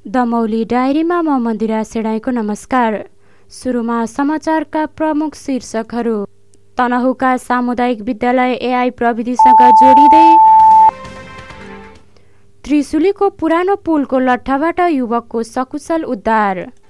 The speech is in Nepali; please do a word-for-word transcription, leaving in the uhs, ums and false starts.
दमौली डायरीमा म मन्दिरा सेडाईको नमस्कार। सुरुमा समाचारका प्रमुख शीर्षकहरू। तनहुँका सामुदायिक विद्यालय एआई प्रविधिसँग जोडिँदै। त्रिशुलीको पुरानो पुलको लट्ठाबाट युवकको सकुशल उद्धार।